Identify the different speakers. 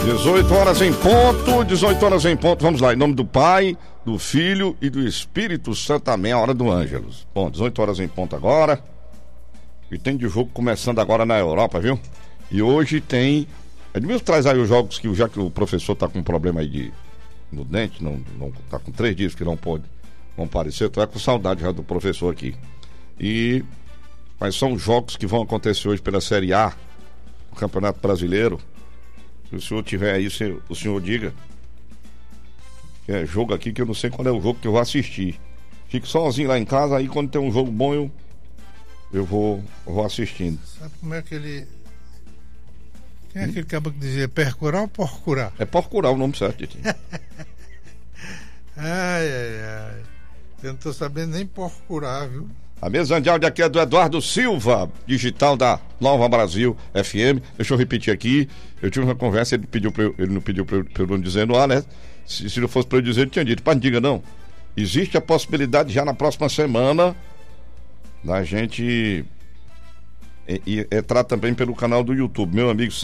Speaker 1: 18 horas em ponto, 18 horas em ponto. Vamos lá, em nome do Pai, do Filho e do Espírito Santo, amém. A hora do Ângelus. Bom, 18 horas em ponto agora. E tem de jogo começando agora na Europa, viu? E hoje tem. Edmilson, traz aí os jogos que, já que o professor tá com um problema aí no dente, não tá com 3 dias que não pode comparecer, tô com saudade já do professor aqui. E quais são os jogos que vão acontecer hoje pela Série A do Campeonato Brasileiro? Se o senhor tiver aí, o senhor diga. É jogo aqui que eu não sei qual é o jogo que eu vou assistir. Fico sozinho lá em casa, aí quando tem um jogo bom eu vou assistindo.
Speaker 2: Sabe como é que ele... Quem é aquele cabo que dizia percurar ou porcurar?
Speaker 1: É porcurar o nome certo, Titi.
Speaker 2: Ai. Eu não tô sabendo nem porcurar, viu?
Speaker 1: A mesa de áudio aqui é do Eduardo Silva, digital da Nova Brasil FM. Deixa eu repetir aqui. Eu tive uma conversa, ele não pediu pra eu não dizer no ar, né? Se não fosse pra eu dizer, ele tinha dito. Pai, não diga não. Existe a possibilidade já na próxima semana da gente entrar também pelo canal do YouTube. Meu amigo